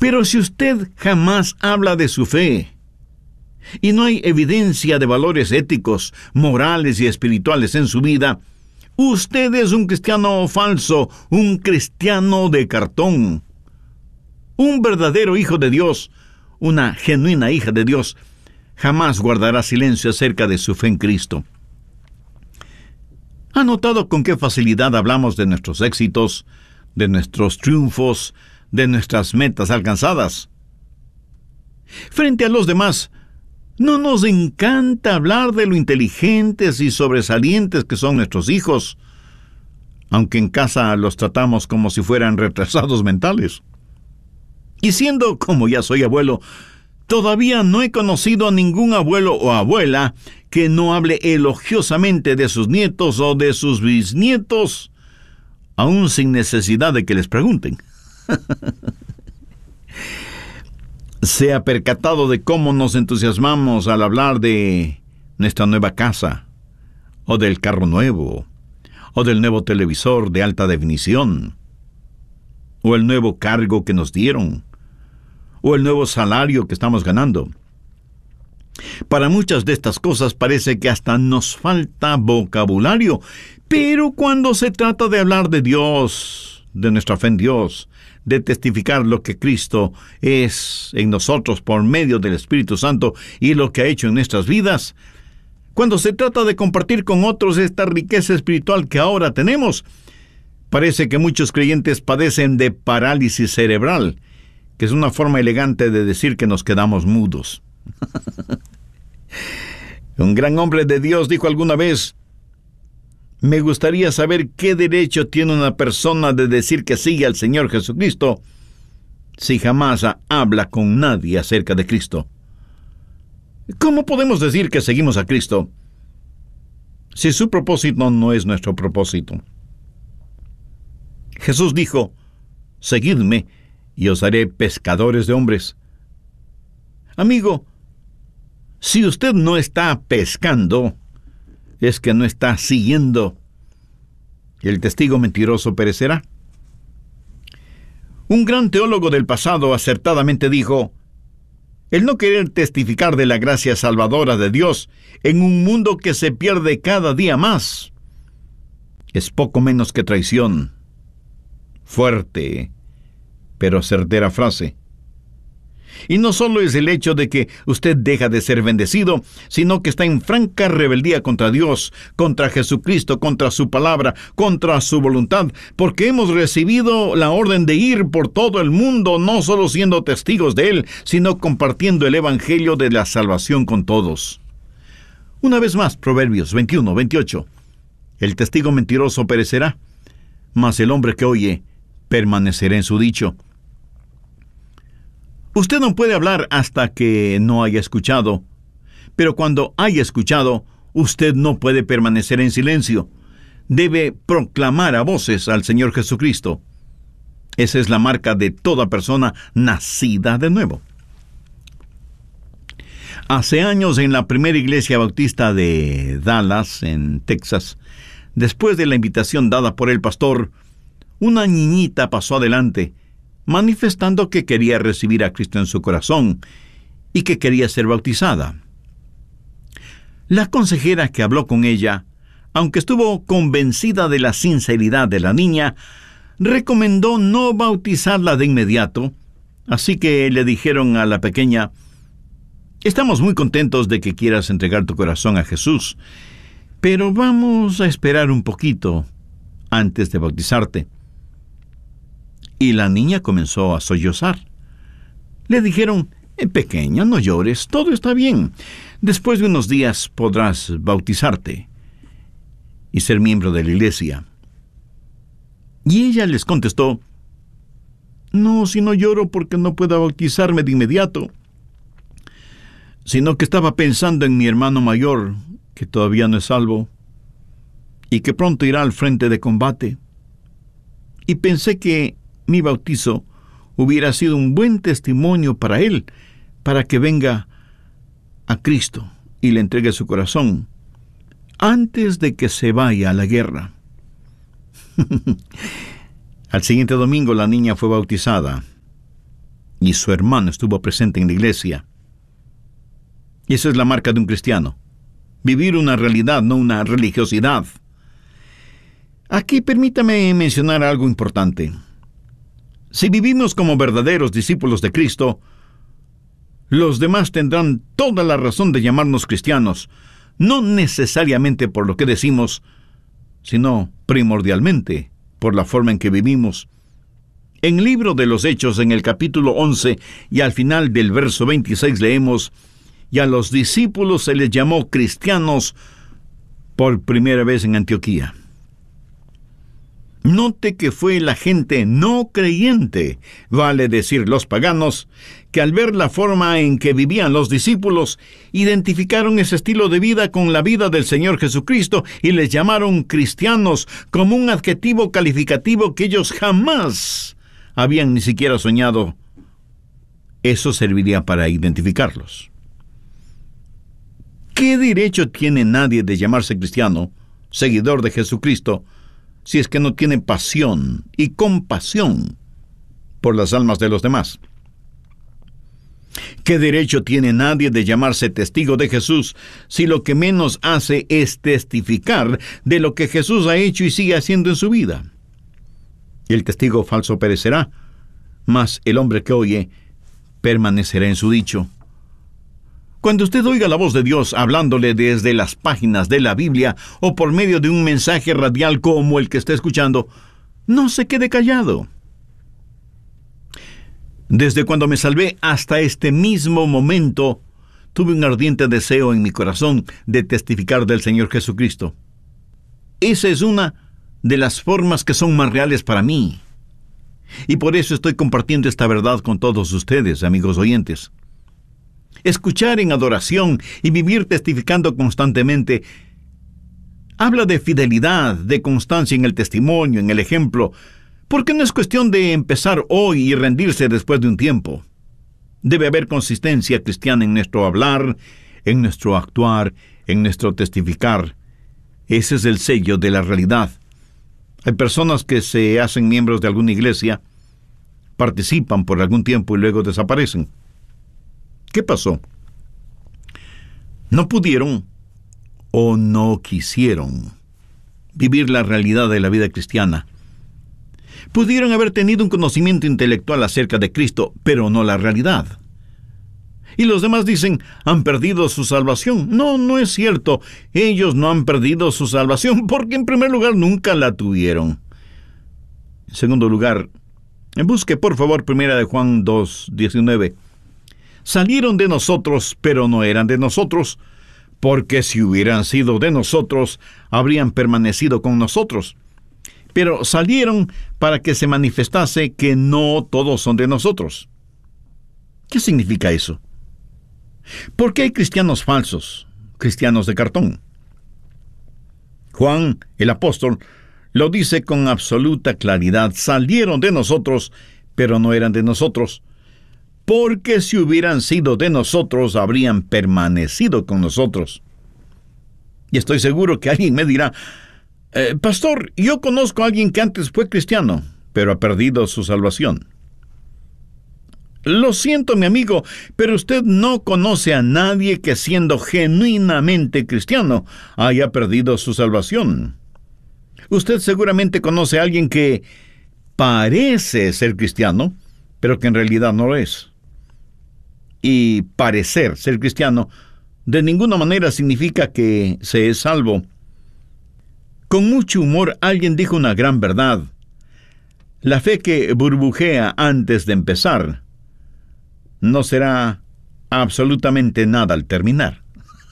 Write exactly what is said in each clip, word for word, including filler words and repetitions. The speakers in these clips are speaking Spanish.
Pero si usted jamás habla de su fe, y no hay evidencia de valores éticos, morales y espirituales en su vida, usted es un cristiano falso, un cristiano de cartón. Un verdadero hijo de Dios, una genuina hija de Dios, jamás guardará silencio acerca de su fe en Cristo. ¿Ha notado con qué facilidad hablamos de nuestros éxitos, de nuestros triunfos, de nuestras metas alcanzadas? Frente a los demás, no nos encanta hablar de lo inteligentes y sobresalientes que son nuestros hijos, aunque en casa los tratamos como si fueran retrasados mentales. Y siendo como ya soy abuelo, todavía no he conocido a ningún abuelo o abuela que no hable elogiosamente de sus nietos o de sus bisnietos, aún sin necesidad de que les pregunten. ¿Se ha percatado de cómo nos entusiasmamos al hablar de nuestra nueva casa, o del carro nuevo, o del nuevo televisor de alta definición, o el nuevo cargo que nos dieron, o el nuevo salario que estamos ganando? Para muchas de estas cosas parece que hasta nos falta vocabulario, pero cuando se trata de hablar de Dios, de nuestra fe en Dios, de testificar lo que Cristo es en nosotros por medio del Espíritu Santo y lo que ha hecho en nuestras vidas, cuando se trata de compartir con otros esta riqueza espiritual que ahora tenemos, parece que muchos creyentes padecen de parálisis cerebral, que es una forma elegante de decir que nos quedamos mudos. Un gran hombre de Dios dijo alguna vez: me gustaría saber qué derecho tiene una persona de decir que sigue al Señor Jesucristo si jamás habla con nadie acerca de Cristo. ¿Cómo podemos decir que seguimos a Cristo si su propósito no es nuestro propósito? Jesús dijo: seguidme y os haré pescadores de hombres. Amigo, si usted no está pescando, es que no está siguiendo. El testigo mentiroso perecerá. Un gran teólogo del pasado acertadamente dijo: el no querer testificar de la gracia salvadora de Dios en un mundo que se pierde cada día más es poco menos que traición. Fuerte, pero certera frase. Y no solo es el hecho de que usted deja de ser bendecido, sino que está en franca rebeldía contra Dios, contra Jesucristo, contra su palabra, contra su voluntad, porque hemos recibido la orden de ir por todo el mundo, no solo siendo testigos de Él, sino compartiendo el evangelio de la salvación con todos. Una vez más, Proverbios veintiuno, veintiocho. El testigo mentiroso perecerá, mas el hombre que oye permanecerá en su dicho. Usted no puede hablar hasta que no haya escuchado, pero cuando haya escuchado, usted no puede permanecer en silencio. Debe proclamar a voces al Señor Jesucristo. Esa es la marca de toda persona nacida de nuevo. Hace años, en la primera iglesia bautista de Dallas, en Texas, después de la invitación dada por el pastor, una niñita pasó adelante, manifestando que quería recibir a Cristo en su corazón y que quería ser bautizada. La consejera que habló con ella, aunque estuvo convencida de la sinceridad de la niña, recomendó no bautizarla de inmediato, así que le dijeron a la pequeña: estamos muy contentos de que quieras entregar tu corazón a Jesús, pero vamos a esperar un poquito antes de bautizarte. Y la niña comenzó a sollozar. Le dijeron: eh, pequeña, no llores, todo está bien. Después de unos días podrás bautizarte y ser miembro de la iglesia. Y ella les contestó: no, si no lloro porque no puedo bautizarme de inmediato, sino que estaba pensando en mi hermano mayor, que todavía no es salvo, y que pronto irá al frente de combate. Y pensé que mi bautizo hubiera sido un buen testimonio para él, para que venga a Cristo y le entregue su corazón antes de que se vaya a la guerra. Al siguiente domingo la niña fue bautizada y su hermano estuvo presente en la iglesia. Y esa es la marca de un cristiano. Vivir una realidad, no una religiosidad. Aquí permítame mencionar algo importante. Si vivimos como verdaderos discípulos de Cristo, los demás tendrán toda la razón de llamarnos cristianos, no necesariamente por lo que decimos, sino primordialmente por la forma en que vivimos. En el libro de los Hechos, en el capítulo once y al final del verso veintiséis leemos: y a los discípulos se les llamó cristianos por primera vez en Antioquía. Note que fue la gente no creyente, vale decir los paganos, que al ver la forma en que vivían los discípulos, identificaron ese estilo de vida con la vida del Señor Jesucristo y les llamaron cristianos como un adjetivo calificativo que ellos jamás habían ni siquiera soñado. Eso serviría para identificarlos. ¿Qué derecho tiene nadie de llamarse cristiano, seguidor de Jesucristo, si es que no tiene pasión y compasión por las almas de los demás? ¿Qué derecho tiene nadie de llamarse testigo de Jesús si lo que menos hace es testificar de lo que Jesús ha hecho y sigue haciendo en su vida? El testigo falso perecerá, mas el hombre que oye permanecerá en su dicho. Cuando usted oiga la voz de Dios hablándole desde las páginas de la Biblia o por medio de un mensaje radial como el que está escuchando, no se quede callado. Desde cuando me salvé hasta este mismo momento, tuve un ardiente deseo en mi corazón de testificar del Señor Jesucristo. Esa es una de las formas que son más reales para mí. Y por eso estoy compartiendo esta verdad con todos ustedes, amigos oyentes. Escuchar en adoración y vivir testificando constantemente habla de fidelidad, de constancia en el testimonio, en el ejemplo, porque no es cuestión de empezar hoy y rendirse después de un tiempo. Debe haber consistencia cristiana en nuestro hablar, en nuestro actuar, en nuestro testificar. Ese es el sello de la realidad. Hay personas que se hacen miembros de alguna iglesia, participan por algún tiempo y luego desaparecen. ¿Qué pasó? No pudieron o no quisieron vivir la realidad de la vida cristiana. Pudieron haber tenido un conocimiento intelectual acerca de Cristo, pero no la realidad. Y los demás dicen, han perdido su salvación. No, no es cierto. Ellos no han perdido su salvación porque en primer lugar nunca la tuvieron. En segundo lugar, busque por favor primera de Juan dos, diecinueve. Salieron de nosotros, pero no eran de nosotros, porque si hubieran sido de nosotros, habrían permanecido con nosotros. Pero salieron para que se manifestase que no todos son de nosotros. ¿Qué significa eso? ¿Por qué hay cristianos falsos, cristianos de cartón? Juan, el apóstol, lo dice con absoluta claridad. Salieron de nosotros, pero no eran de nosotros. Porque si hubieran sido de nosotros, habrían permanecido con nosotros. Y estoy seguro que alguien me dirá, eh, Pastor, yo conozco a alguien que antes fue cristiano, pero ha perdido su salvación. Lo siento, mi amigo, pero usted no conoce a nadie que siendo genuinamente cristiano haya perdido su salvación. Usted seguramente conoce a alguien que parece ser cristiano, pero que en realidad no lo es. Y parecer ser cristiano de ninguna manera significa que se es salvo. Con mucho humor alguien dijo una gran verdad. La fe que burbujea antes de empezar no será absolutamente nada al terminar.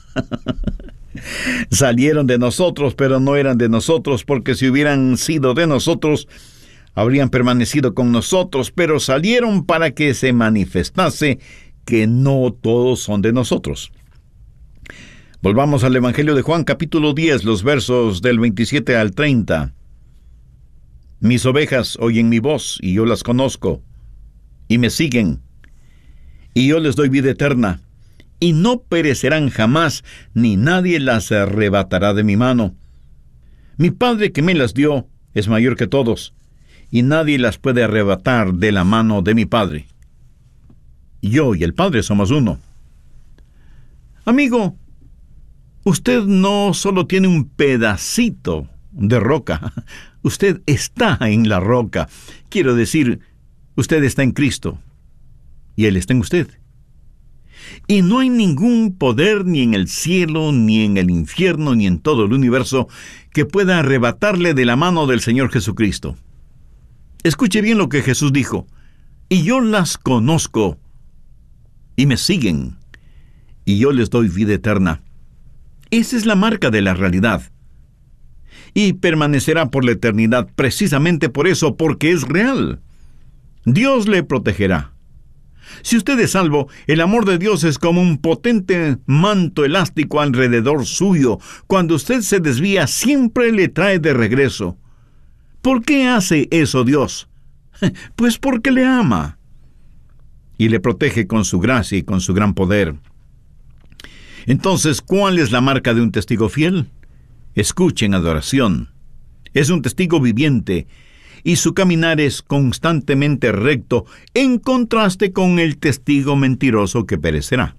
Salieron de nosotros, pero no eran de nosotros, porque si hubieran sido de nosotros, habrían permanecido con nosotros, pero salieron para que se manifestase que no todos son de nosotros. Volvamos al Evangelio de Juan, capítulo diez, los versos del veintisiete al treinta. Mis ovejas oyen mi voz, y yo las conozco, y me siguen, y yo les doy vida eterna, y no perecerán jamás, ni nadie las arrebatará de mi mano. Mi Padre que me las dio es mayor que todos, y nadie las puede arrebatar de la mano de mi Padre. Yo y el Padre somos uno. Amigo, usted no solo tiene un pedacito de roca, usted está en la roca. Quiero decir, usted está en Cristo y Él está en usted. Y no hay ningún poder ni en el cielo, ni en el infierno, ni en todo el universo que pueda arrebatarle de la mano del Señor Jesucristo. Escuche bien lo que Jesús dijo: y yo las conozco, y me siguen, y yo les doy vida eterna. Esa es la marca de la realidad. Y permanecerá por la eternidad precisamente por eso, porque es real. Dios le protegerá. Si usted es salvo, el amor de Dios es como un potente manto elástico alrededor suyo. Cuando usted se desvía, siempre le trae de regreso. ¿Por qué hace eso Dios? Pues porque le ama. Y le protege con su gracia y con su gran poder. Entonces, ¿cuál es la marca de un testigo fiel? Escuchen, adoración. Es un testigo viviente, y su caminar es constantemente recto, en contraste con el testigo mentiroso que perecerá.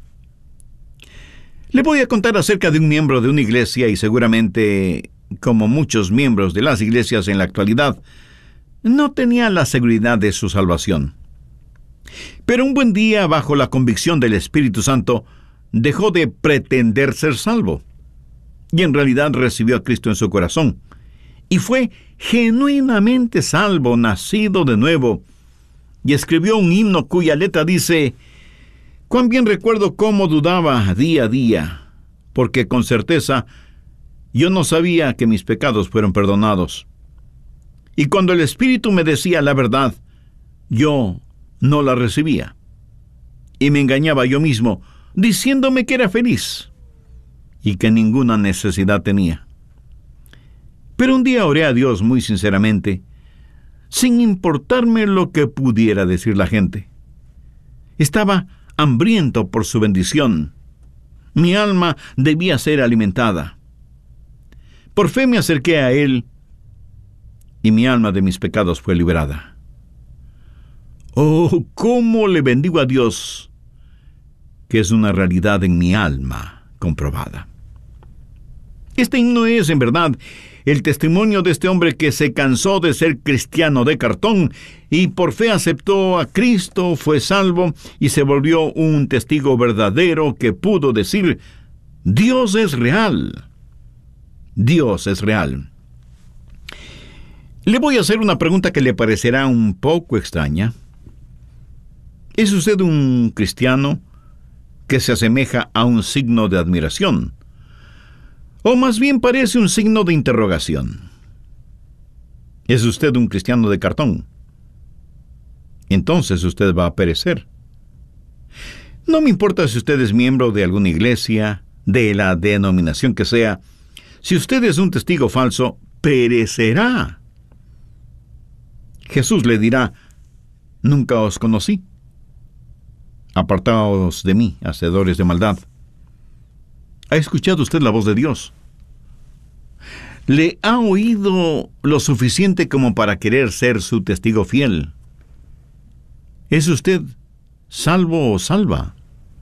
Le voy a contar acerca de un miembro de una iglesia, y seguramente, como muchos miembros de las iglesias en la actualidad, no tenía la seguridad de su salvación. Pero un buen día, bajo la convicción del Espíritu Santo, dejó de pretender ser salvo, y en realidad recibió a Cristo en su corazón, y fue genuinamente salvo, nacido de nuevo, y escribió un himno cuya letra dice: cuán bien recuerdo cómo dudaba día a día, porque con certeza yo no sabía que mis pecados fueron perdonados. Y cuando el Espíritu me decía la verdad, yo no la recibía, y me engañaba yo mismo, diciéndome que era feliz, y que ninguna necesidad tenía. Pero un día oré a Dios muy sinceramente, sin importarme lo que pudiera decir la gente. Estaba hambriento por su bendición. Mi alma debía ser alimentada. Por fe me acerqué a Él, y mi alma de mis pecados fue librada. Oh, cómo le bendigo a Dios, que es una realidad en mi alma comprobada. Este himno es, en verdad, el testimonio de este hombre que se cansó de ser cristiano de cartón y por fe aceptó a Cristo, fue salvo y se volvió un testigo verdadero que pudo decir: Dios es real. Dios es real. Le voy a hacer una pregunta que le parecerá un poco extraña. ¿Es usted un cristiano que se asemeja a un signo de admiración? O más bien parece un signo de interrogación. ¿Es usted un cristiano de cartón? Entonces usted va a perecer. No me importa si usted es miembro de alguna iglesia, de la denominación que sea. Si usted es un testigo falso, perecerá. Jesús le dirá: nunca os conocí. Apartaos de mí, hacedores de maldad. ¿Ha escuchado usted la voz de Dios? ¿Le ha oído lo suficiente como para querer ser su testigo fiel? ¿Es usted salvo o salva?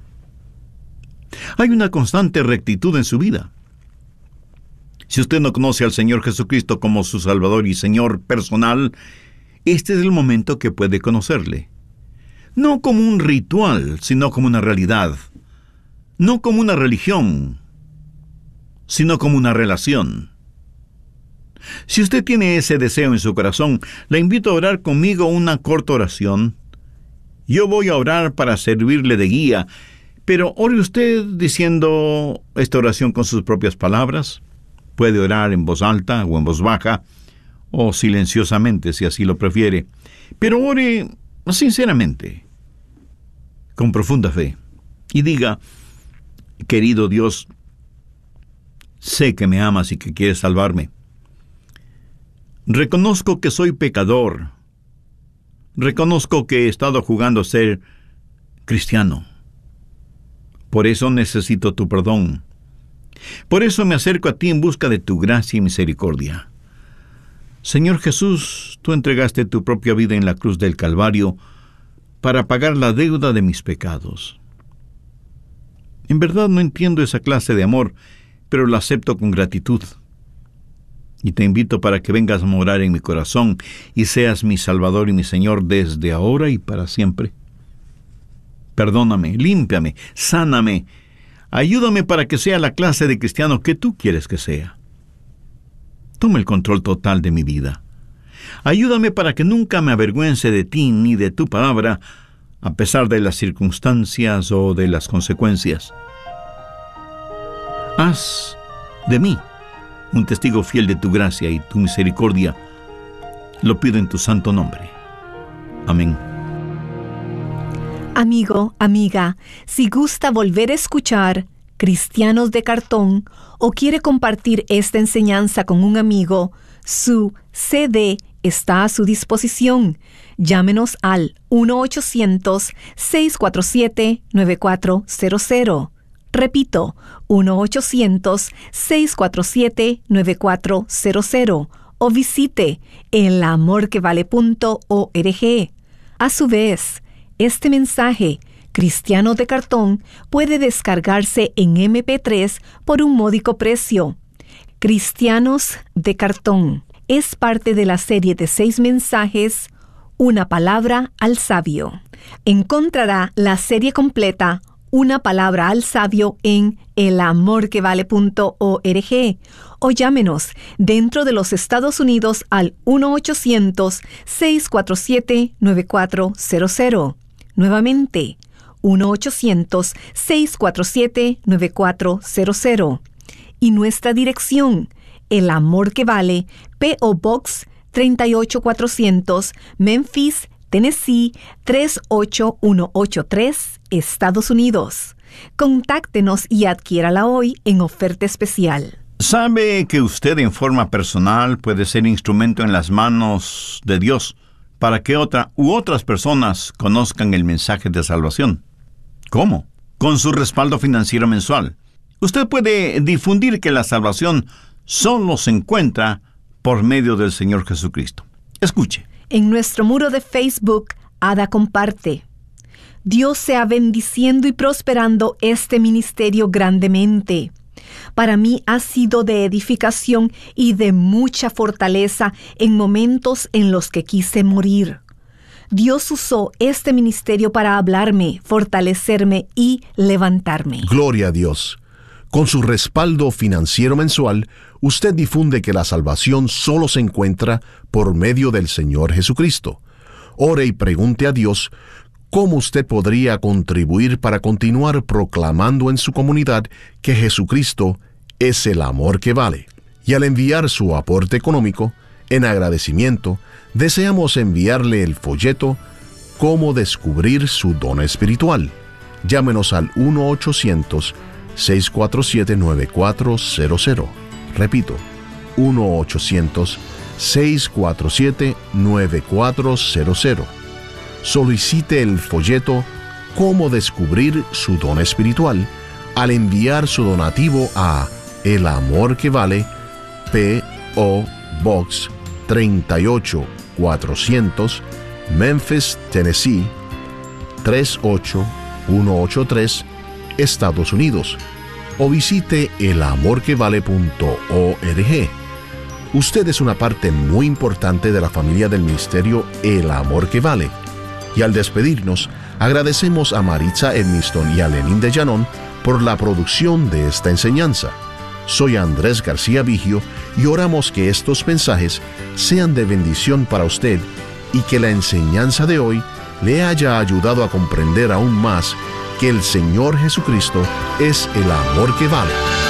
Hay una constante rectitud en su vida. Si usted no conoce al Señor Jesucristo como su Salvador y Señor personal, este es el momento que puede conocerle. No como un ritual, sino como una realidad. No como una religión, sino como una relación. Si usted tiene ese deseo en su corazón, le invito a orar conmigo una corta oración. Yo voy a orar para servirle de guía, pero ore usted diciendo esta oración con sus propias palabras. Puede orar en voz alta o en voz baja, o silenciosamente si así lo prefiere. Pero ore sinceramente, con profunda fe, y diga: querido Dios, sé que me amas y que quieres salvarme. Reconozco que soy pecador. Reconozco que he estado jugando a ser cristiano. Por eso necesito tu perdón. Por eso me acerco a ti en busca de tu gracia y misericordia. Señor Jesús, tú entregaste tu propia vida en la cruz del Calvario para pagar la deuda de mis pecados. En verdad no entiendo esa clase de amor, pero la acepto con gratitud. Y te invito para que vengas a morar en mi corazón y seas mi Salvador y mi Señor desde ahora y para siempre. Perdóname, límpiame, sáname. Ayúdame para que sea la clase de cristiano que tú quieres que sea. Toma el control total de mi vida. Ayúdame para que nunca me avergüence de ti ni de tu palabra, a pesar de las circunstancias o de las consecuencias. Haz de mí un testigo fiel de tu gracia y tu misericordia. Lo pido en tu santo nombre. Amén. Amigo, amiga, si gusta volver a escuchar Cristianos de Cartón o quiere compartir esta enseñanza con un amigo, su C D está a su disposición. Llámenos al uno ochocientos, seis cuatro siete, nueve cuatro cero cero. Repito, uno ochocientos, seis cuatro siete, nueve cuatro cero cero o visite el amor que vale punto org. A su vez, este mensaje, Cristiano de Cartón, puede descargarse en eme pe tres por un módico precio. Cristianos de Cartón es parte de la serie de seis mensajes, Una palabra al sabio. Encontrará la serie completa, Una palabra al sabio, en el amor que vale punto org o llámenos dentro de los Estados Unidos al uno ochocientos, seis cuatro siete, nueve cuatro cero cero. Nuevamente, uno ochocientos, seis cuatro siete, nueve cuatro cero cero. Y nuestra dirección, El Amor que Vale, P O Box treinta y ocho cuatrocientos, Memphis, Tennessee tres ocho uno ocho tres, Estados Unidos. Contáctenos y adquiérala hoy en oferta especial. ¿Sabe que usted en forma personal puede ser instrumento en las manos de Dios para que otra u otras personas conozcan el mensaje de salvación? ¿Cómo? Con su respaldo financiero mensual. Usted puede difundir que la salvación solo se encuentra por medio del Señor Jesucristo. Escuche. En nuestro muro de Facebook, Ada comparte: Dios sea bendiciendo y prosperando este ministerio grandemente. Para mí ha sido de edificación y de mucha fortaleza en momentos en los que quise morir. Dios usó este ministerio para hablarme, fortalecerme y levantarme. Gloria a Dios. Con su respaldo financiero mensual, usted difunde que la salvación solo se encuentra por medio del Señor Jesucristo. Ore y pregunte a Dios cómo usted podría contribuir para continuar proclamando en su comunidad que Jesucristo es el amor que vale. Y al enviar su aporte económico, en agradecimiento, deseamos enviarle el folleto Cómo descubrir su don espiritual. Llámenos al uno ochocientos, seis cuatro siete, nueve cuatro cero cero. Repito, uno ochocientos, seis cuatro siete, nueve cuatro cero cero. Solicite el folleto Cómo descubrir su don espiritual al enviar su donativo a El Amor que Vale, P O Box treinta y ocho cuatrocientos, Memphis, Tennessee tres ocho uno ocho tres, Estados Unidos, o visite el amor que vale punto org. Usted es una parte muy importante de la familia del ministerio El Amor que Vale. Y al despedirnos, agradecemos a Maritza Edmiston y a Lenín de Llanón por la producción de esta enseñanza. Soy Andrés García Vigio y oramos que estos mensajes sean de bendición para usted y que la enseñanza de hoy le haya ayudado a comprender aún más que el Señor Jesucristo es el amor que vale.